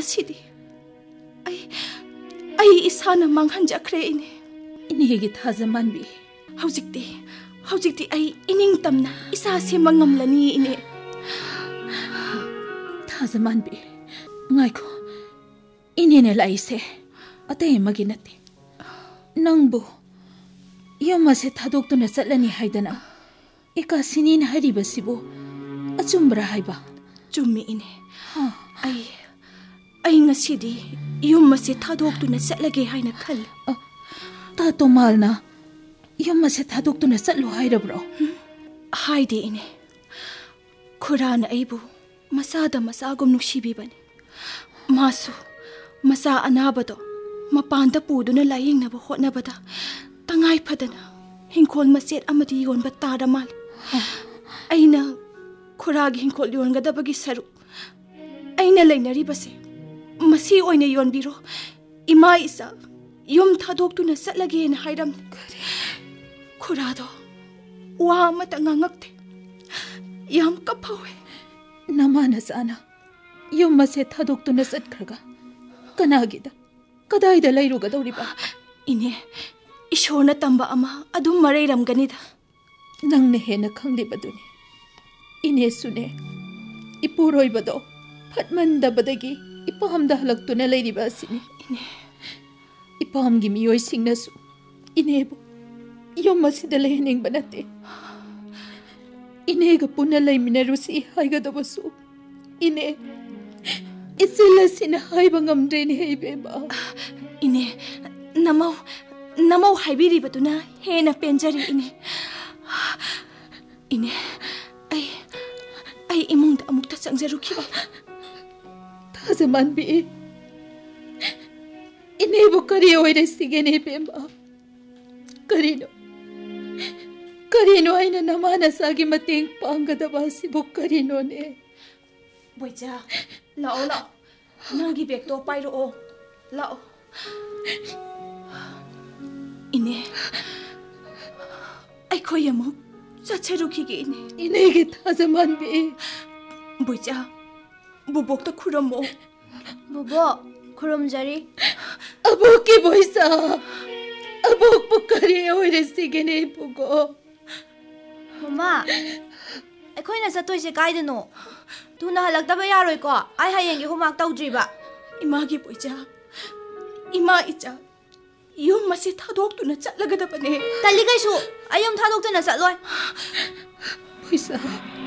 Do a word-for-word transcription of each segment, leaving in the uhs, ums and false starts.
ngasidi ai ai isana manghanjakre ine inegi thazamanbi haujikti haujikti ai ining tamna isa se mangamlani ine thazamanbi ngaiko inene laise atay maginati nangbu yamase thadokuna chatlani haidana ika sinin haribasibo achumbra haiba chummi ine ai ai ngasidi yumase thadokuna chatlage haina khal ta tomalna yamase thadokuna chatlu hairabro haide ine khurana aibu masada masagum nushibibani masu masa anabado mapanda puduna layingnaba hotnabada tangai phadana hingkol maset amadi yonba tadamal aina khuragi hingkol yongadabagi saru aina lainari base masi oine yonbiro ima isa yum thadokuna satlage na hairam khurado wa mata ngangakte yam kaphawe namana sana yum mase thadokuna satkhraga kanagida kadaida lairugadawriba ine ishorna tamba ama adum marairamganida nangna hena khanglibaduni ine sune ipuroibado phatmandabadagi ipamda halaktuna lairiba asini ine ipamgi miyoi singnasu inebu yomasida lehening banate inega punna laiminarusi haigadabasu ine isila sina haiba ngamdrene heibeba ine namau namau haibiri batuna hena penjari ine ine ai ai imungda amukta sangjarukhiba thazamanbi ine bu kari oire sigene bemba karino karino aina namana sagi mateng pangadaba sibu karino ne boicha lao lao nangi bek to pairo o lao ine ai khoyamu chacharuki ge ine ine ge thazamanbi boicha bubok ta khuramo bubo khurumjari abok ki boisa abok pukari oire sigene bugo mama aikoina satoise kaidano tuna halaktaba yaroi ko ai hayenge homak tawdriba imagi boicha ima icha yum masi thadokuna chatlagadabane tali kaisu ayum thadokuna chatloi boisa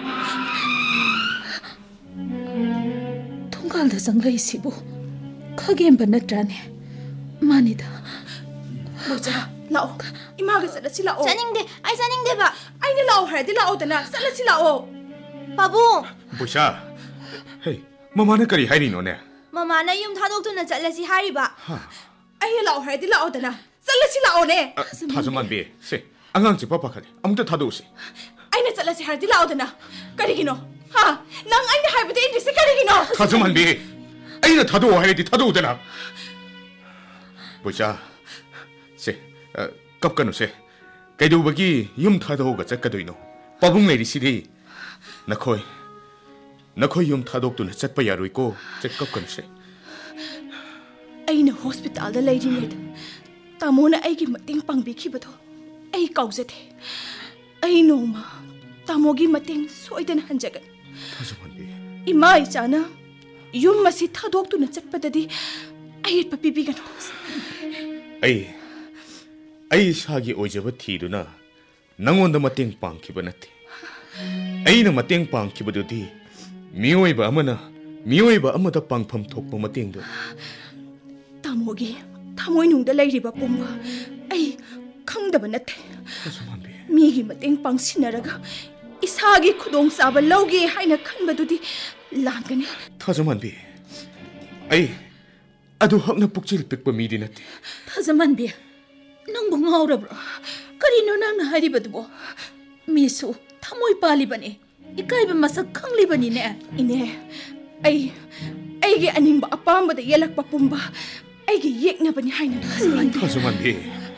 thongkalda sanglai sibu khagemba natrane manida boicha lao imaga salasi lao saningde ai saningde ba aina lao hardi lao dana salasi lao babu boisa hey mama na kari hairino ne mama na yum thadokuna chatlasi hariba ai lao hardi lao dana salasi lao ne thazamanbi se angang chi papa khale amta thadose aina salasi hardi lao dana karigino ha nang aina haibade indi se karigino thazamanbi aina thado hairdi thado dana boisa se kapkanu se kaidubagi yum thado ga chakkadoino pabung leiri sidi nakhoi nakhoi yum thadoktu na chatpa yaroi ko check-up kan se aina hospital da leiri ne tamona aigi mating pangbi khibado ai kaujate ai noma tamogi mating soidan hanjagan thazamanbi imai chana yum masi thadoktu na chatpadadi ai papibi gan ai ai sagi ojaba thiduna nangonda mating pangkhiba nathi aina mateng pangkhibadudi miyoiba amana miyoiba amada pangpham thokpa matengdo tamogi thamoi nungda leiriba pumba ai khangdaba natte thazamanbi migi mateng pangsinaraga isagi khudong saba loge haina khanbadudi langani thazamanbi ai adu hakna pukchil pikpa midi natte thazamanbi nangbu ngaurabro karino nangna haribadubo misu thamoi palibani ikaiba masak khanglibani ne ine ai aige aningba apambada yelakpa pumba aige yeknabani haina thazamanbi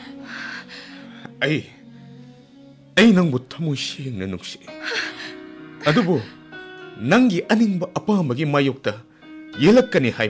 ai ai nangbu thamoi sengna nungsi adubo nangi aningba apambagi mayokta yelakkani hai